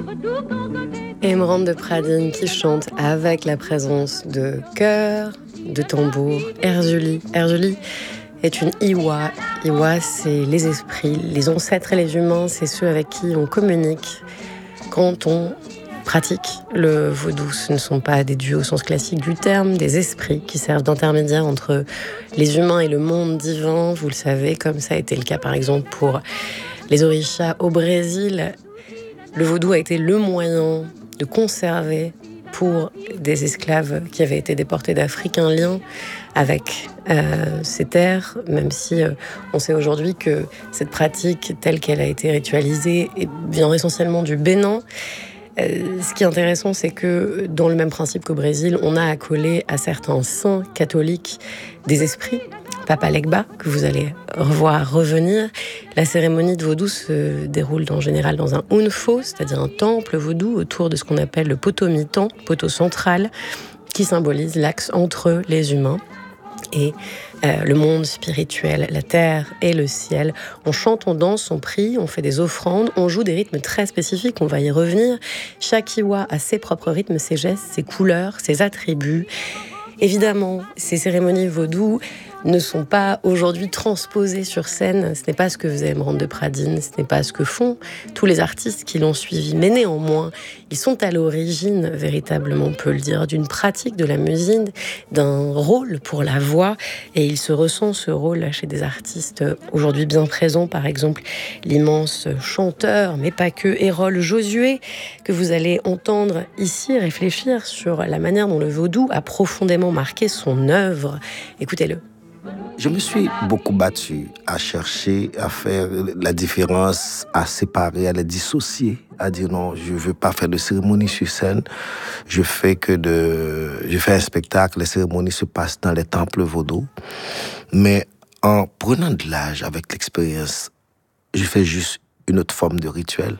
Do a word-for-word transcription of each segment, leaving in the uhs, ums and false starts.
Emeraude de Pradines qui chante avec la présence de chœurs, de tambours. Erzulie. Erzulie est une Iwa. Iwa, c'est les esprits, les ancêtres et les humains, c'est ceux avec qui on communique quand on pratique le vaudou. Ce ne sont pas des dieux au sens classique du terme, des esprits qui servent d'intermédiaires entre les humains et le monde divin. Vous le savez, comme ça a été le cas par exemple pour les orishas au Brésil. Le vaudou a été le moyen de conserver pour des esclaves qui avaient été déportés d'Afrique un lien avec euh, ces terres, même si euh, on sait aujourd'hui que cette pratique telle qu'elle a été ritualisée vient essentiellement du Bénin. Euh, ce qui est intéressant, c'est que dans le même principe qu'au Brésil, on a accolé à certains saints catholiques des esprits. Papa Legba, que vous allez revoir revenir. La cérémonie de vaudou se déroule en général dans un unfo, c'est-à-dire un temple vaudou autour de ce qu'on appelle le poteau mitan, poteau central, qui symbolise l'axe entre les humains et euh, le monde spirituel, la terre et le ciel. On chante, on danse, on prie, on fait des offrandes, on joue des rythmes très spécifiques, on va y revenir. Chaque Iwa a ses propres rythmes, ses gestes, ses couleurs, ses attributs. Évidemment, ces cérémonies vaudou ne sont pas aujourd'hui transposées sur scène. Ce n'est pas ce que faisait Emeraude de Pradines, ce n'est pas ce que font tous les artistes qui l'ont suivi. Mais néanmoins, ils sont à l'origine, véritablement, on peut le dire, d'une pratique de la musique, d'un rôle pour la voix. Et il se ressent ce rôle chez des artistes aujourd'hui bien présents. Par exemple, l'immense chanteur, mais pas que, Erol Josué, que vous allez entendre ici réfléchir sur la manière dont le vaudou a profondément marqué son œuvre. Écoutez-le. Je me suis beaucoup battu à chercher à faire la différence, à séparer, à les dissocier, à dire non, je veux pas faire de cérémonie sur scène. Je fais que de, je fais un spectacle, les cérémonies se passent dans les temples vaudou. Mais en prenant de l'âge avec l'expérience, je fais juste une autre forme de rituel.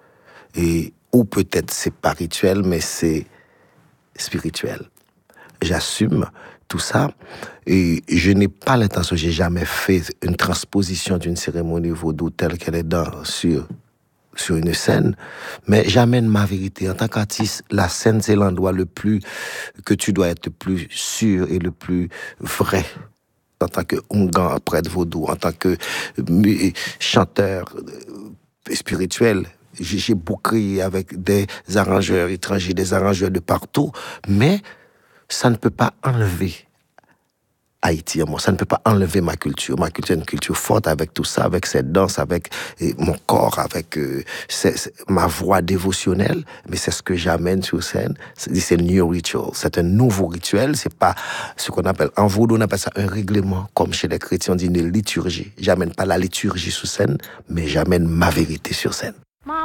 Et, ou peut-être c'est pas rituel, mais c'est spirituel. J'assume tout ça et je n'ai pas l'intention, j'ai jamais fait une transposition d'une cérémonie vaudou telle qu'elle est dans, sur, sur une scène, mais j'amène ma vérité. En tant qu'artiste, la scène, c'est l'endroit le plus, que tu dois être le plus sûr et le plus vrai. En tant que Ongan, prêtre vaudou, en tant que chanteur spirituel, j'ai bouclé avec des arrangeurs étrangers, des arrangeurs de partout, mais ça ne peut pas enlever Haïti, moi. Ça ne peut pas enlever ma culture. Ma culture est une culture forte avec tout ça, avec cette danse, avec et, mon corps, avec euh, c'est, c'est, ma voix dévotionnelle. Mais c'est ce que j'amène sur scène. C'est, c'est un new ritual. C'est un nouveau rituel. C'est pas ce qu'on appelle, en vaudou, on appelle ça un règlement. Comme chez les chrétiens, on dit une liturgie. J'amène pas la liturgie sur scène, mais j'amène ma vérité sur scène.